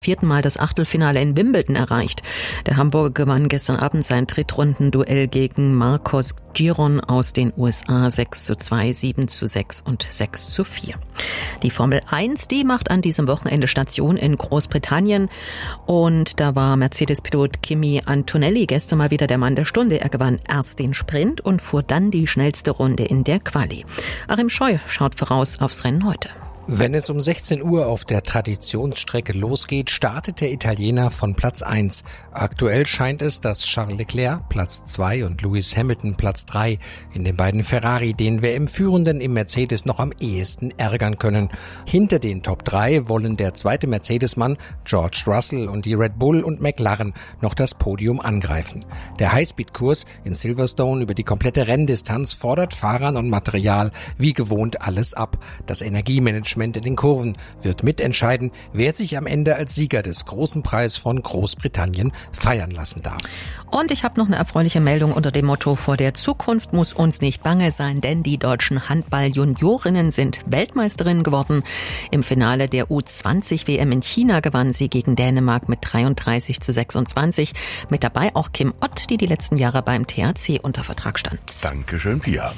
vierten Mal das Achtelfinale in Wimbledon erreicht. Der Hamburger gewann gestern Abend sein Drittrundenduell gegen Marcos Giron aus den USA 6:2, 7:6 und 6:4. Die Formel 1, die macht an diesem Wochenende Station in Großbritannien und da war Mercedes-Pilot Kimi Antonelli gestern mal wieder der Mann der Stunde. Er gewann erst den Sprint und fuhr dann die schnellste Runde in der Quali. Achim Scheu schaut voraus aufs Rennen heute. Wenn es um 16 Uhr auf der Traditionsstrecke losgeht, startet der Italiener von Platz 1. Aktuell scheint es, dass Charles Leclerc Platz 2 und Lewis Hamilton Platz 3 in den beiden Ferrari den WM-Führenden im Mercedes noch am ehesten ärgern können. Hinter den Top 3 wollen der zweite Mercedes-Mann George Russell und die Red Bull und McLaren noch das Podium angreifen. Der Highspeed-Kurs in Silverstone über die komplette Renndistanz fordert Fahrern und Material wie gewohnt alles ab. Das Energiemanagement in den Kurven wird mitentscheiden, wer sich am Ende als Sieger des großen Preis von Großbritannien feiern lassen darf. Und ich habe noch eine erfreuliche Meldung unter dem Motto: Vor der Zukunft muss uns nicht bange sein, denn die deutschen Handball-Juniorinnen sind Weltmeisterinnen geworden. Im Finale der U20-WM in China gewann sie gegen Dänemark mit 33:26. Mit dabei auch Kim Ott, die letzten Jahre beim THC unter Vertrag stand. Dankeschön, Pia.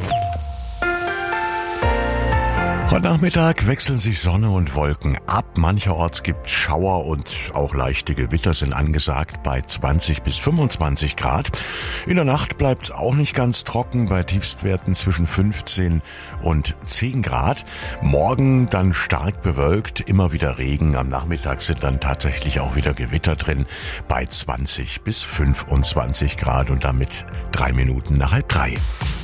Heute Nachmittag wechseln sich Sonne und Wolken ab. Mancherorts gibt Schauer und auch leichte Gewitter sind angesagt bei 20 bis 25 Grad. In der Nacht bleibt es auch nicht ganz trocken bei Tiefstwerten zwischen 15 und 10 Grad. Morgen dann stark bewölkt, immer wieder Regen. Am Nachmittag sind dann tatsächlich auch wieder Gewitter drin bei 20 bis 25 Grad und damit 3 Minuten nach 2:30.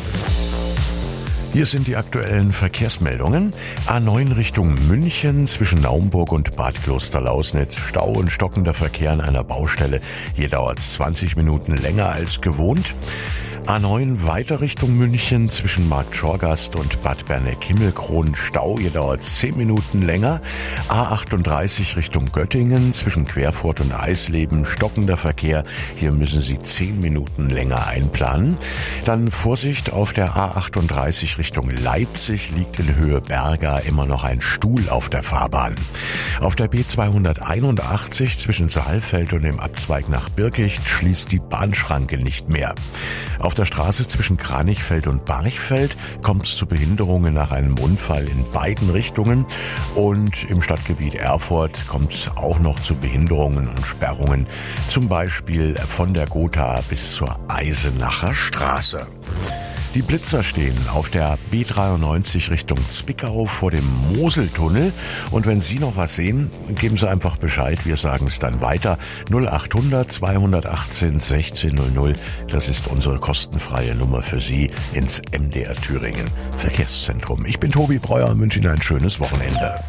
Hier sind die aktuellen Verkehrsmeldungen. A9 Richtung München zwischen Naumburg und Bad Klosterlausnitz. Stau und stockender Verkehr an einer Baustelle. Hier dauert es 20 Minuten länger als gewohnt. A9 weiter Richtung München zwischen Markt Schorgast und Bad Berneck-Himmelkron. Stau, hier dauert es 10 Minuten länger. A38 Richtung Göttingen zwischen Querfurt und Eisleben. Stockender Verkehr. Hier müssen Sie 10 Minuten länger einplanen. Dann Vorsicht auf der A38 Richtung Leipzig, liegt in Höhe Berga immer noch ein Stuhl auf der Fahrbahn. Auf der B281 zwischen Saalfeld und dem Abzweig nach Birkicht schließt die Bahnschranke nicht mehr. Auf der Straße zwischen Kranichfeld und Barchfeld kommt es zu Behinderungen nach einem Unfall in beiden Richtungen und im Stadtgebiet Erfurt kommt es auch noch zu Behinderungen und Sperrungen, zum Beispiel von der Gotha bis zur Eisenacher Straße. Die Blitzer stehen auf der B93 Richtung Zwickau vor dem Moseltunnel. Und wenn Sie noch was sehen, geben Sie einfach Bescheid. Wir sagen es dann weiter. 0800 218 1600. Das ist unsere kostenfreie Nummer für Sie ins MDR Thüringen Verkehrszentrum. Ich bin Tobi Breuer und wünsche Ihnen ein schönes Wochenende.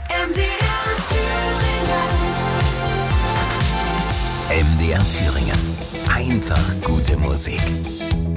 MDR Thüringen. Einfach gute Musik.